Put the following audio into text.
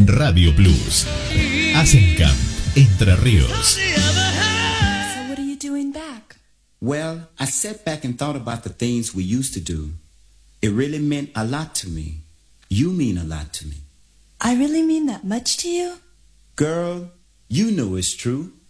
Radio Plus. Asencamp, Entre Ríos. So what are you doing back? Well, I sat back and thought about the things we used to do. It really meant a lot to me. You mean a lot to me. I really mean that much to you? Girl, you know it's true.